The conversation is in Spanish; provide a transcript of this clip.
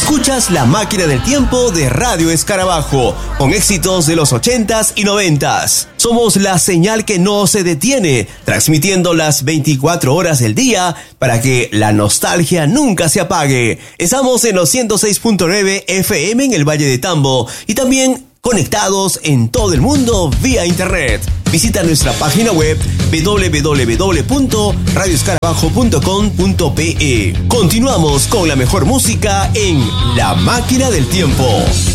Escuchas La Máquina del Tiempo de Radio Escarabajo, con éxitos de los 80s y 90s. Somos la señal que no se detiene, transmitiendo las 24 horas del día para que la nostalgia nunca se apague. Estamos en los 106.9 FM en el Valle de Tambo y también conectados en todo el mundo vía internet. Visita nuestra página web www.radioescarabajo.com.pe. Continuamos con la mejor música en La Máquina del Tiempo.